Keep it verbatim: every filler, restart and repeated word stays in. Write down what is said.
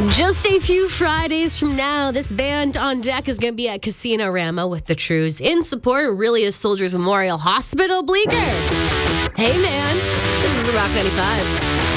Just a few Fridays from now, this band on deck is going to be at Casino Rama with the Trues in support of Really is Soldiers Memorial Hospital Bleecker. Hey man, this is the Rock ninety-five.